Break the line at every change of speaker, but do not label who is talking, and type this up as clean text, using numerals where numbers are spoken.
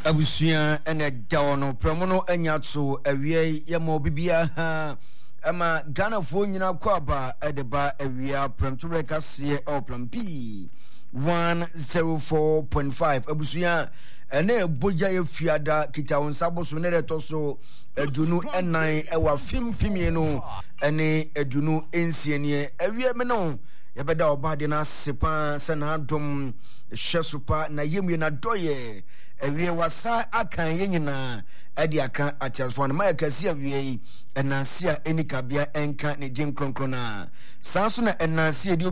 abusuya ene dawono promono anyatso awie yemo bibia ha ama Ghana fo nyina kwaba edeba awia premture kase oplam p 104.5 abusuya ene boja ye fiada kita wonsabo so ne retoso edunu enan ewa fimfimie no ene edunu ensienie awie me no yebeda obade na sepa sana dom hwesupa na yemue na doye awie wasa akan yenyina ade aka atiasfo na mayakasi awie enansia enikabia enka ne din kronkrona sanso na enansia